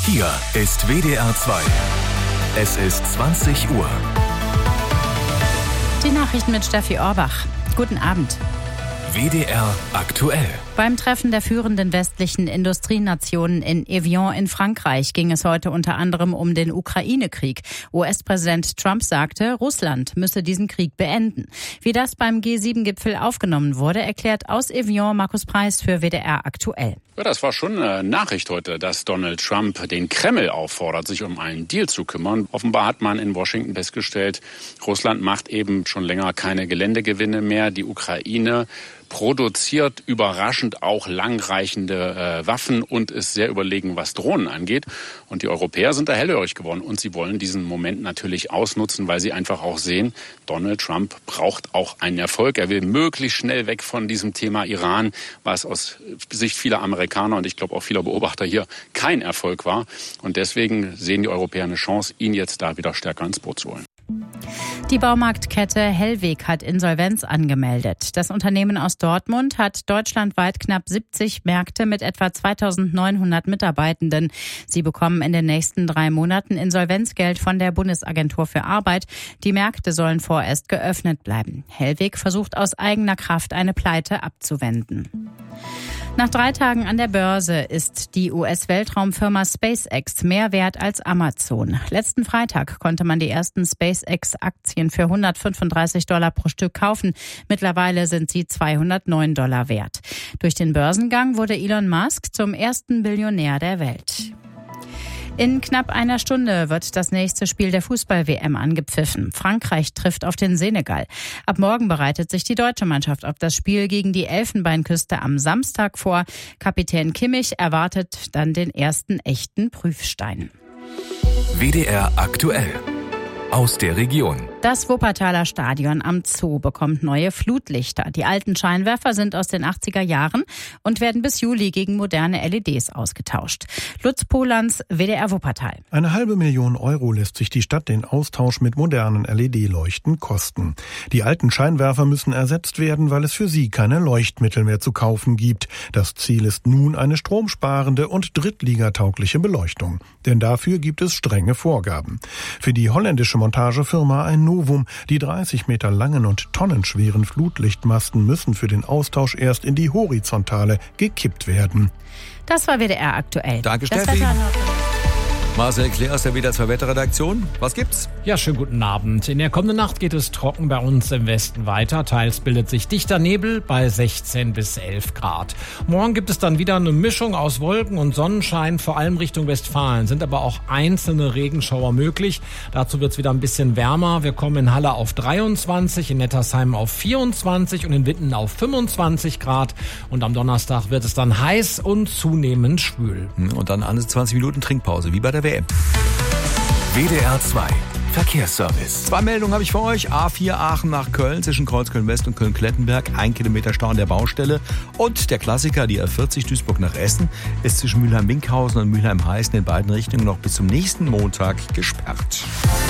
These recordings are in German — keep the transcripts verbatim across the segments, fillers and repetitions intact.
Hier ist W D R zwei. Es ist zwanzig Uhr. Die Nachrichten mit Steffi Orbach. Guten Abend. W D R aktuell. Beim Treffen der führenden westlichen Industrienationen in Evian in Frankreich ging es heute unter anderem um den Ukraine-Krieg. U S-Präsident Trump sagte, Russland müsse diesen Krieg beenden. Wie das beim G sieben Gipfel aufgenommen wurde, erklärt aus Evian Markus Preis für W D R aktuell. Ja, das war schon eine Nachricht heute, dass Donald Trump den Kreml auffordert, sich um einen Deal zu kümmern. Offenbar hat man in Washington festgestellt, Russland macht eben schon länger keine Geländegewinne mehr. Die Ukraine produziert überraschend auch langreichende äh, Waffen und ist sehr überlegen, was Drohnen angeht. Und die Europäer sind da hellhörig geworden und sie wollen diesen Moment natürlich ausnutzen, weil sie einfach auch sehen, Donald Trump braucht auch einen Erfolg. Er will möglichst schnell weg von diesem Thema Iran, was aus Sicht vieler Amerikaner und ich glaube auch vieler Beobachter hier kein Erfolg war. Und deswegen sehen die Europäer eine Chance, ihn jetzt da wieder stärker ins Boot zu holen. Die Baumarktkette Hellweg hat Insolvenz angemeldet. Das Unternehmen aus Dortmund hat deutschlandweit knapp siebzig Märkte mit etwa zweitausendneunhundert Mitarbeitenden. Sie bekommen in den nächsten drei Monaten Insolvenzgeld von der Bundesagentur für Arbeit. Die Märkte sollen vorerst geöffnet bleiben. Hellweg versucht aus eigener Kraft eine Pleite abzuwenden. Nach drei Tagen an der Börse ist die U S-Weltraumfirma SpaceX mehr wert als Amazon. Letzten Freitag konnte man die ersten SpaceX-Aktien für hundertfünfunddreißig Dollar pro Stück kaufen. Mittlerweile sind sie zweihundertneun Dollar wert. Durch den Börsengang wurde Elon Musk zum ersten Billionär der Welt. In knapp einer Stunde wird das nächste Spiel der Fußball-W M angepfiffen. Frankreich trifft auf den Senegal. Ab morgen bereitet sich die deutsche Mannschaft auf das Spiel gegen die Elfenbeinküste am Samstag vor. Kapitän Kimmich erwartet dann den ersten echten Prüfstein. W D R aktuell. Aus der Region. Das Wuppertaler Stadion am Zoo bekommt neue Flutlichter. Die alten Scheinwerfer sind aus den achtziger Jahren und werden bis Juli gegen moderne L E Ds ausgetauscht. Lutz Polans, W D R Wuppertal. Eine halbe Million Euro lässt sich die Stadt den Austausch mit modernen L E D-Leuchten kosten. Die alten Scheinwerfer müssen ersetzt werden, weil es für sie keine Leuchtmittel mehr zu kaufen gibt. Das Ziel ist nun eine stromsparende und drittligataugliche Beleuchtung. Denn dafür gibt es strenge Vorgaben. Für die holländische Montagefirma ein Novum. Die dreißig Meter langen und tonnenschweren Flutlichtmasten müssen für den Austausch erst in die Horizontale gekippt werden. Das war W D R aktuell. Danke, Steffi. Marcel Klee aus der W D R zwei Wetterredaktion. Was gibt's? Ja, schönen guten Abend. In der kommenden Nacht geht es trocken bei uns im Westen weiter. Teils bildet sich dichter Nebel bei sechzehn bis elf Grad. Morgen gibt es dann wieder eine Mischung aus Wolken und Sonnenschein, vor allem Richtung Westfalen. Sind aber auch einzelne Regenschauer möglich. Dazu wird es wieder ein bisschen wärmer. Wir kommen in Halle auf dreiundzwanzig, in Nettersheim auf vierundzwanzig und in Witten auf fünfundzwanzig Grad. Und am Donnerstag wird es dann heiß und zunehmend schwül. Und dann alle zwanzig Minuten Trinkpause, wie bei der W M. W D R zwei Verkehrsservice. Zwei Meldungen habe ich für euch. A vier Aachen nach Köln zwischen Kreuzköln-West und Köln-Klettenberg. Ein Kilometer Stau an der Baustelle. Und der Klassiker, die A vierzig Duisburg nach Essen, ist zwischen Mülheim-Winkhausen und Mülheim-Heißen in beiden Richtungen noch bis zum nächsten Montag gesperrt.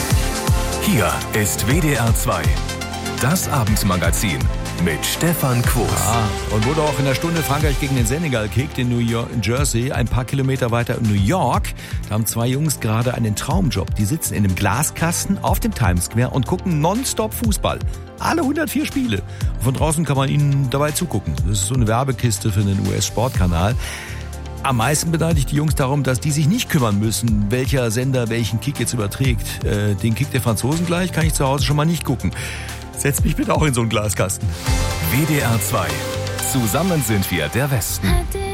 Hier ist W D R zwei. Das Abendmagazin mit Stefan Quos. Ah, und wurde auch in der Stunde Frankreich gegen den Senegal kickt in New York, in Jersey, ein paar Kilometer weiter in New York. Da haben zwei Jungs gerade einen Traumjob. Die sitzen in einem Glaskasten auf dem Times Square und gucken nonstop Fußball. Alle hundertvier Spiele. Und von draußen kann man ihnen dabei zugucken. Das ist so eine Werbekiste für einen U S-Sportkanal. Am meisten beneide die Jungs darum, dass die sich nicht kümmern müssen, welcher Sender welchen Kick jetzt überträgt. Äh, den Kick der Franzosen gleich kann ich zu Hause schon mal nicht gucken. Setz mich bitte auch in so einen Glaskasten. W D R zwei. Zusammen sind wir der Westen.